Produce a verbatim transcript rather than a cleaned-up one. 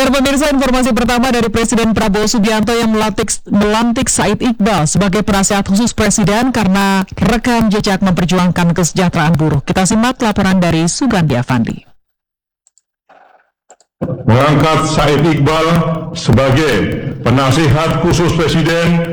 Demikian pemirsa informasi pertama dari Presiden Prabowo Subianto yang melantik, melantik Said Iqbal sebagai penasehat khusus Presiden karena rekam jejak memperjuangkan kesejahteraan buruh. Kita simak laporan dari Sugandi Avandi. Mengangkat Said Iqbal sebagai penasehat khusus Presiden